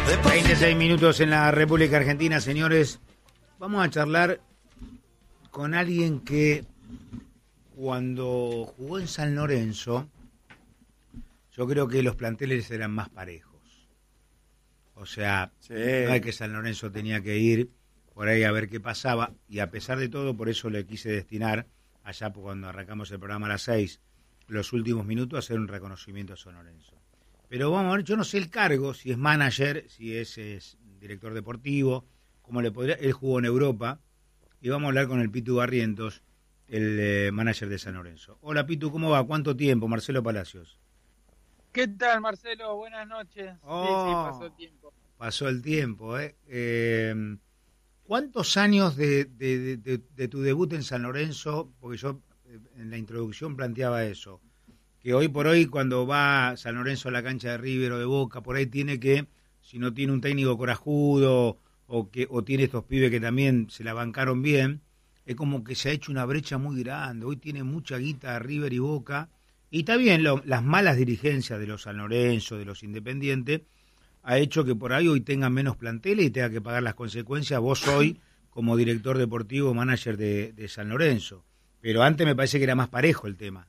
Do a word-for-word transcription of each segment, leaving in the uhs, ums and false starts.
veintiséis minutos en la República Argentina, señores. Vamos a charlar con alguien que cuando jugó en San Lorenzo, yo creo que los planteles eran más parejos. O sea, sí. No es que San Lorenzo tenía que ir por ahí a ver qué pasaba, y a pesar de todo, por eso le quise destinar, allá cuando arrancamos el programa a las seis, los últimos minutos a hacer un reconocimiento a San Lorenzo. Pero vamos a ver, yo no sé el cargo, si es manager, si es, es director deportivo, cómo le podría. Él jugó en Europa, y vamos a hablar con el Pitu Barrientos, el eh, manager de San Lorenzo. Hola Pitu, ¿cómo va? ¿Cuánto tiempo? Marcelo Palacios. ¿Qué tal, Marcelo? Buenas noches. Oh, sí, sí, pasó el tiempo. Pasó el tiempo, ¿eh? eh ¿Cuántos años de, de, de, de tu debut en San Lorenzo? Porque yo en la introducción planteaba eso, que hoy por hoy cuando va San Lorenzo a la cancha de River o de Boca, por ahí tiene que, si no tiene un técnico corajudo o que o tiene estos pibes que también se la bancaron bien, es como que se ha hecho una brecha muy grande. Hoy tiene mucha guita River y Boca, y está bien, lo, las malas dirigencias de los San Lorenzo, de los Independientes, ha hecho que por ahí hoy tengan menos planteles y tenga que pagar las consecuencias vos hoy como director deportivo, manager de, de San Lorenzo. Pero antes me parece que era más parejo el tema.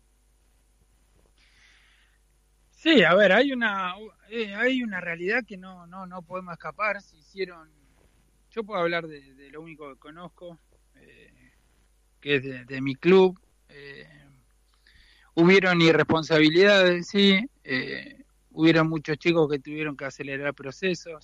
Sí, a ver, hay una eh, hay una realidad que no no no podemos escapar. Se hicieron, yo puedo hablar de, de lo único que conozco, eh, que es de, de mi club. Eh, hubieron irresponsabilidades, sí, eh, hubieron muchos chicos que tuvieron que acelerar procesos.